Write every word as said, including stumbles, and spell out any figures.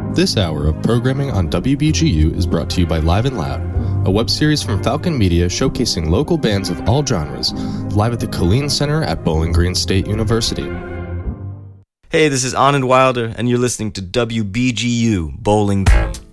This hour of programming on W B G U is brought to you by Live and Loud, a web series from Falcon Media showcasing local bands of all genres, live at the Killeen Center at Bowling Green State University. Hey, this is Anand Wilder, and you're listening to W B G U Bowling Green.